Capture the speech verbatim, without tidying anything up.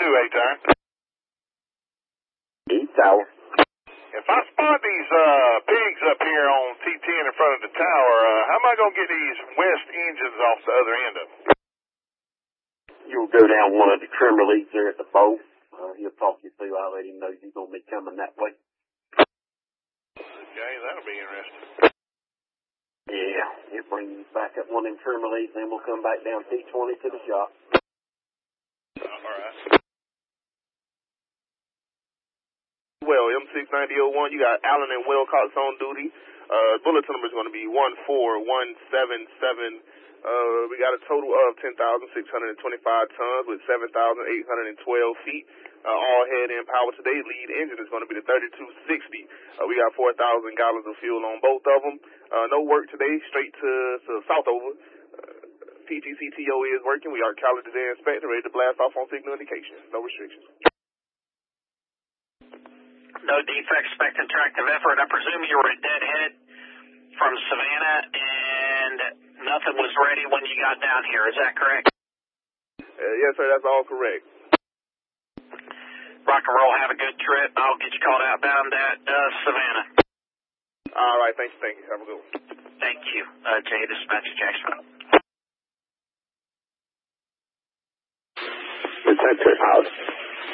two, A-Tower. E-Tower. If I spot these uh, pigs up here on T ten in front of the tower, uh, how am I going to get these west engines off the other end of them? You'll go down one of the trimmer leads there at the bow. Uh, he'll talk you through. I'll let him know you're going to be coming that way. Okay, that'll be interesting. Yeah, he'll bring you back up one of them trimmer leads, then we'll come back down T twenty to the shop. Uh, all right. Well, M six ninety oh one, you got Allen and Wilcox on duty. Uh, bulletin number is going to be one four one seven seven. Uh, we got a total of ten thousand six hundred twenty-five tons with seven thousand eight hundred twelve feet. Uh, all head in power today. Lead engine is going to be the thirty-two sixty. Uh, we got four thousand gallons of fuel on both of them. Uh, no work today, straight to, to Southover. Uh, P G C T O is working. We are calibrated and inspected, ready to blast off on signal indication. No restrictions. No defects, expected tractive effort. I presume you were at deadhead from Savannah and nothing was ready when you got down here. Is that correct? Uh, yes, sir. That's all correct. Rock and roll. Have a good trip. I'll get you called outbound at uh, Savannah. All right. Thank you. Thank you. Have a good one. Thank you. Uh, Jay, this is Matthew Jackson. It's at your house.